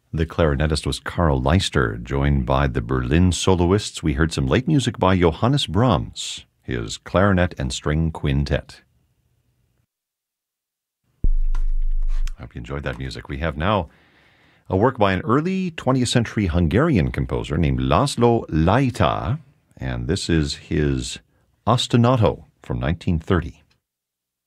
The clarinetist was Carl Leister, joined by the Berlin soloists. We heard some late music by Johannes Brahms, his clarinet and string quintet. I hope you enjoyed that music. We have now a work by an early 20th century Hungarian composer named Laszlo Lajta, and this is his Ostinato from 1930.